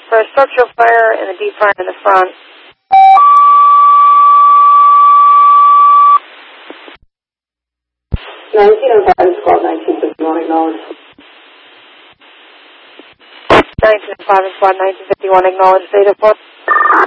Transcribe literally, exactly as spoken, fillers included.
For a structural fire and a deep fire in the front. nineteen oh five, squad nineteen fifty-one, acknowledged. nineteen oh five, squad nineteen fifty-one, acknowledged. Data four.